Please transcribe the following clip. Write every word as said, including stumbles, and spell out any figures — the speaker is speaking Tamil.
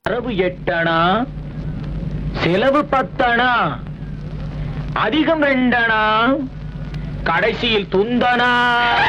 வரவு எட்டணா, செலவு பத்தணா, அதிகம் ரெண்டணா, கடைசியில் துந்தனா.